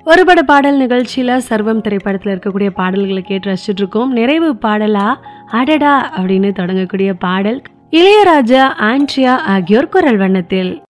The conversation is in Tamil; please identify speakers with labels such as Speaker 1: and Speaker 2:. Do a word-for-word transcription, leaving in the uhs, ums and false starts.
Speaker 1: ஒரு பட பாடல் நிகழ்ச்சியில சர்வம் திரைப்படத்துல இருக்கக்கூடிய பாடல்களை கேட்டு ரசிச்சுட்டு இருக்கோம். நிறைவு பாடலா அடடா அப்படின்னு தொடங்கக்கூடிய பாடல் இளையராஜா, ஆண்ட்ரியா ஆகியோர் குரல் வண்ணத்தில்.